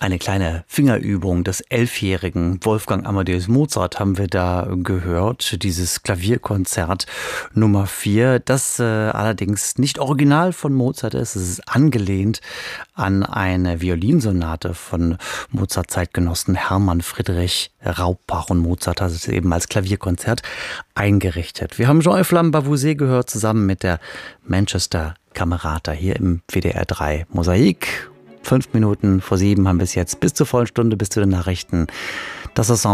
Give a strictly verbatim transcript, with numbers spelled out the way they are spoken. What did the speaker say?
Eine kleine Fingerübung des elfjährigen Wolfgang Amadeus Mozart haben wir da gehört, dieses Klavierkonzert Nummer vier, das äh, allerdings nicht original von Mozart ist. Es ist angelehnt an eine Violinsonate von Mozart-Zeitgenossen Hermann Friedrich Raupach, und Mozart hat es eben als Klavierkonzert eingerichtet. Wir haben Jean-Yves Lambavouset gehört, zusammen mit der Manchester Camerata hier im W D R drei Mosaik. Fünf Minuten vor sieben haben wir es jetzt, bis zur vollen Stunde, bis zu den Nachrichten. Das Ensemble